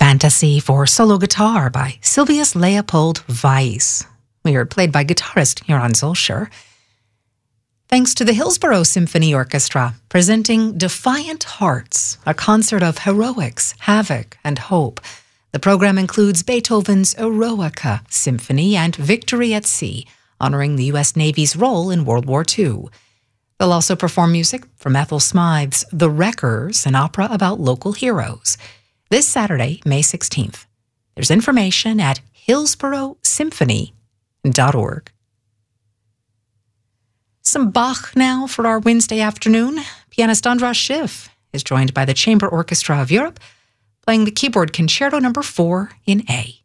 Fantasy for solo guitar by Sylvius Leopold Weiss. We heard played by guitarist Joran Zolscher. Thanks to the Hillsborough Symphony Orchestra, presenting Defiant Hearts, a concert of heroics, havoc, and hope. The program includes Beethoven's Eroica Symphony and Victory at Sea, honoring the U.S. Navy's role in World War II. They'll also perform music from Ethel Smythe's The Wreckers, an opera about local heroes. This Saturday, May 16th. There's information at hillsboroughsymphony.org. Some Bach now for our Wednesday afternoon. Pianist Andras Schiff is joined by the Chamber Orchestra of Europe, playing the keyboard Concerto No. 4 in A.